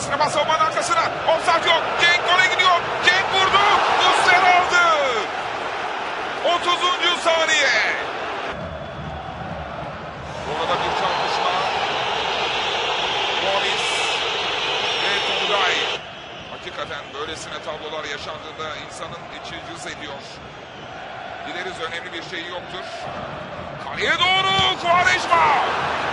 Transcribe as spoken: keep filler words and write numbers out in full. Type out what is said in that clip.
Sinema savunmanın arkasına. Offside yok. Cenk gole gidiyor. Cenk vurdu. Muslera aldı. otuzuncu saniye. Orada bir çarpışma. Morris ve Turgay. Hakikaten böylesine tablolar yaşandığında insanın içi cız ediyor. Dileriz önemli bir şey yoktur. Kaleye doğru Quaresma.